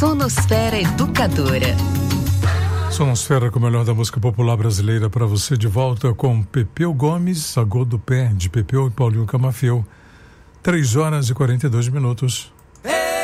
Sonosfera Educadora. Sonosfera com o melhor da música popular brasileira para você, de volta com Pepeu Gomes, A Gosto do Pé, de Pepeu e Paulinho Camafeu. 3 horas e 42 minutos.